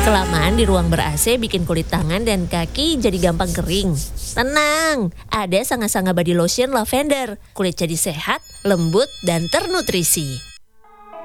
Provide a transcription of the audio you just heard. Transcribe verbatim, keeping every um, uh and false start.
Kelamaan di ruang ber-A C bikin kulit tangan dan kaki jadi gampang kering. Tenang, ada Sanga Sanga Body Lotion Lavender. Kulit jadi sehat, lembut, dan ternutrisi.